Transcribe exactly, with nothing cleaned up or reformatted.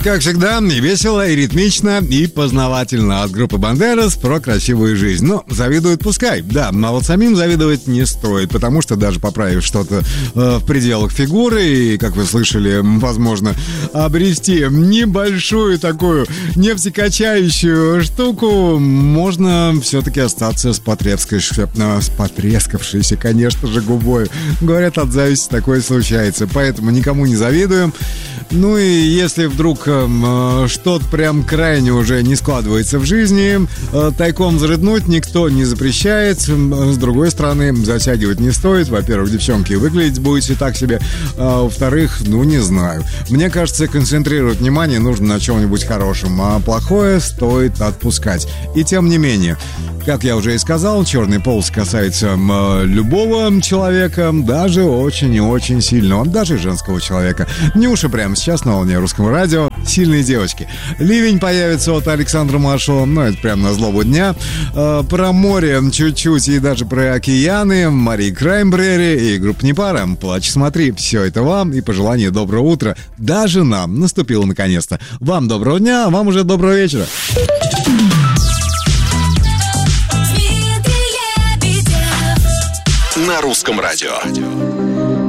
Как всегда, и весело, и ритмично, и познавательно от группы Бандерас про красивую жизнь. Но завидуют пускай, да, а вот самим завидовать не стоит, потому что даже поправив что-то э, в пределах фигуры, и, как вы слышали, возможно, обрести небольшую такую нефтекачающую штуку, можно все-таки остаться с потрескавшейся, с потрескавшейся, конечно же, губой. Говорят, от зависти такое случается, поэтому никому не завидуем. Ну и если вдруг э, что-то прям крайне уже не складывается в жизни, э, тайком зарыднуть никто не запрещает. С другой стороны, затягивать не стоит. Во-первых, девчонки, выглядеть будете так себе. А во-вторых, ну не знаю. Мне кажется, концентрировать внимание нужно на чем-нибудь хорошем, а плохое стоит отпускать. И тем не менее, как я уже и сказал, черный полос касается э, любого человека, даже очень и очень сильного, даже женского человека. Нюша прямо сейчас на волне Русского радио. Сильные девочки. Ливень появится от Александра Маршала, ну это прям на злобу дня. Э, про море чуть-чуть и даже про океаны. Мари Краймбрери и группа Непара. Плачь, смотри. Все это вам и пожелание доброго утра. Даже нам наступило наконец-то. Вам доброго дня, а вам уже доброго вечера. На Русском радио.